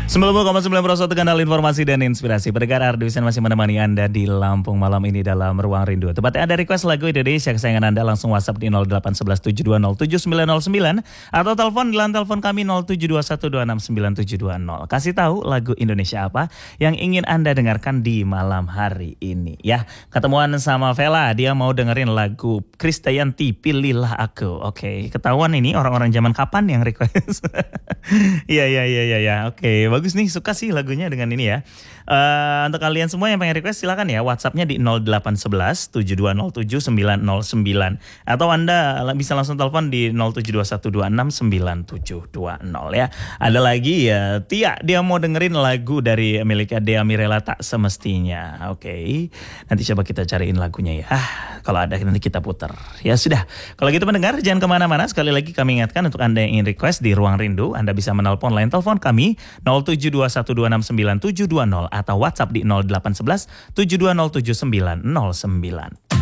90,9% kanal informasi dan inspirasi. Pendengar Ardivisan masih menemani Anda di Lampung malam ini dalam Ruang Rindu. Tepatnya ada request lagu Indonesia kesayangan Anda, langsung WhatsApp di 08117207909 atau telepon di line telepon kami 0721269720. Kasih tahu lagu Indonesia apa yang ingin Anda dengarkan di malam hari ini. Ya, ketemuan sama Vela, dia mau dengerin lagu Krisdayanti, Pilihlah Aku. Oke, ketahuan ini orang-orang zaman kapan yang request. Iya. Oke, bagus nih, suka sih lagunya dengan ini ya. Untuk kalian semua yang pengen request silakan ya, WhatsAppnya di 0811 7207 909 atau Anda bisa langsung telepon di 0721269720 ya. Ada lagi ya, Tia, dia mau dengerin lagu dari milik Dea Mirela, Tak Semestinya. Oke, nanti coba kita cariin lagunya ya. Kalau ada nanti kita putar. Ya sudah, kalau gitu pendengar jangan kemana-mana. Sekali lagi kami ingatkan untuk Anda yang ingin request di Ruang Rindu, Anda bisa menelpon line telepon kami 0721269720 atau WhatsApp di 0811 7207 909.